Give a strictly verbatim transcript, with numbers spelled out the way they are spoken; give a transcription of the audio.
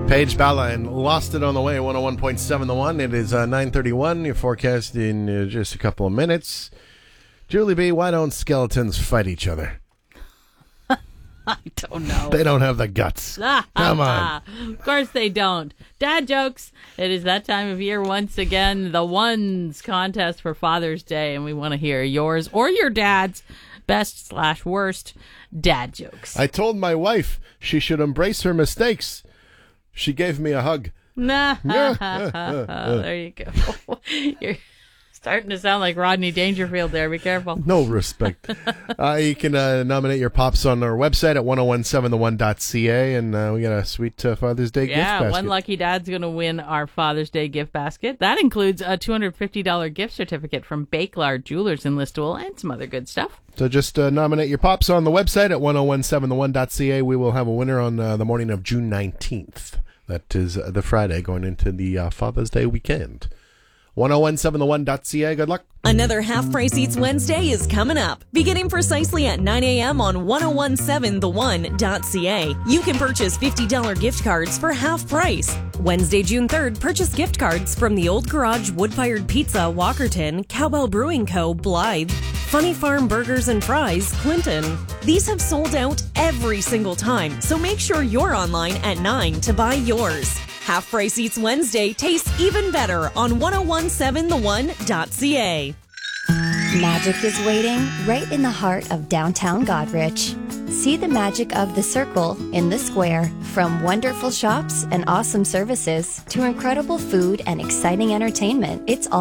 Paige Bala and Lost It on the Way, one oh one point seven The One. It is uh, nine thirty-one. Your forecast in uh, just a couple of minutes. Julie B., why don't skeletons fight each other? I don't know. They don't have the guts. Come on. Of course they don't. Dad jokes. It is that time of year once again, the Ones contest for Father's Day, and we want to hear yours or your dad's best slash worst dad jokes. I told my wife she should embrace her mistakes. She gave me a hug. Nah. There you go. You're starting to sound like Rodney Dangerfield there. Be careful. No respect. uh, you can uh, nominate your pops on our website at ten seventeen the one dot c a, and uh, we got a sweet uh, Father's Day yeah, gift basket. Yeah, one lucky dad's going to win our Father's Day gift basket. That includes a two hundred fifty dollars gift certificate from Bakelard Jewelers in Listowel and some other good stuff. So just uh, nominate your pops on the website at ten seventeen the one dot c a. We will have a winner on uh, the morning of June nineteenth. That is uh, the Friday going into the uh, Father's Day weekend. ten seventeen the one dot c a. Good luck. Another Half Price Eats Wednesday is coming up. Beginning precisely at nine a.m. on ten seventeen the one dot c a. You can purchase fifty dollars gift cards for half price. Wednesday, June third, purchase gift cards from the Old Garage Wood-Fired Pizza, Walkerton, Cowbell Brewing Co., Blythe, Funny Farm Burgers and Fries, Clinton. These have sold out every single time, so make sure you're online at nine to buy yours. Half Price Eats Wednesday tastes even better on ten seventeen the one dot c a. Magic is waiting right in the heart of downtown Godrich. See the magic of the Circle in the Square. From wonderful shops and awesome services to incredible food and exciting entertainment, it's all